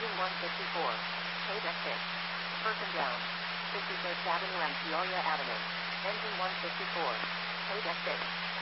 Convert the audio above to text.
Engine 154. Page exit. Person down. 51st Avenue and Peoria Avenue. Engine 154. Page exit.